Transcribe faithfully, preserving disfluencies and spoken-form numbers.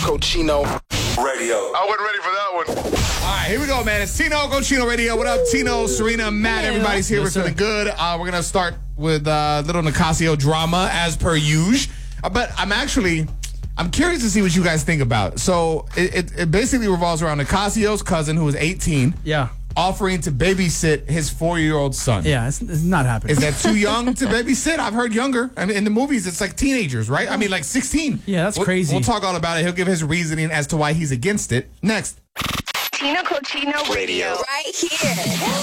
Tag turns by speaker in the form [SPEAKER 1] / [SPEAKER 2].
[SPEAKER 1] Cochino Radio.
[SPEAKER 2] I wasn't ready for that one.
[SPEAKER 3] All right, here we go, man. It's Tino Cochino Radio. What up, Tino, Serena, Matt? Everybody's here. We're feeling good. Uh, we're going to start with uh, little Nicasio drama as per usual. Uh, but I'm actually, I'm curious to see what you guys think about it. So it, it, it basically revolves around Nicasio's cousin, who is eighteen.
[SPEAKER 4] Yeah.
[SPEAKER 3] Offering to babysit his four-year-old son.
[SPEAKER 4] Yeah, it's, it's not happening.
[SPEAKER 3] Is that too young to babysit? I've heard younger. I mean, in the movies, it's like teenagers, right? I mean, like sixteen.
[SPEAKER 4] Yeah, that's
[SPEAKER 3] we'll,
[SPEAKER 4] crazy.
[SPEAKER 3] We'll talk all about it. He'll give his reasoning as to why he's against it. Next.
[SPEAKER 5] Tino Cochino Radio. Right here.